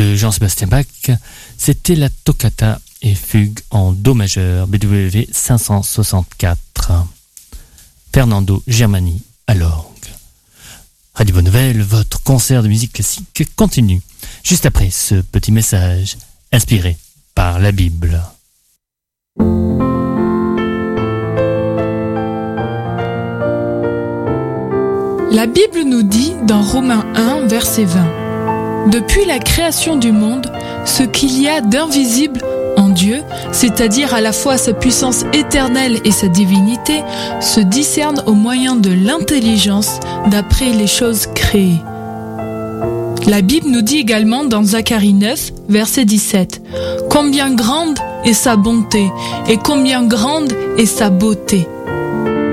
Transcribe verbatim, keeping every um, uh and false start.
de Jean-Sébastien Bach, c'était la toccata et fugue en do majeur B W cinq cent soixante-quatre. Fernando Germani à l'orgue. Radio Bonne Nouvelle, votre concert de musique classique continue. Juste après ce petit message inspiré par la Bible. La Bible nous dit dans Romains un, verset vingt, « Depuis la création du monde, ce qu'il y a d'invisible en Dieu, c'est-à-dire à la fois sa puissance éternelle et sa divinité, se discerne au moyen de l'intelligence d'après les choses créées. » La Bible nous dit également dans Zacharie neuf, verset dix-sept, « Combien grande est sa bonté et combien grande est sa beauté !»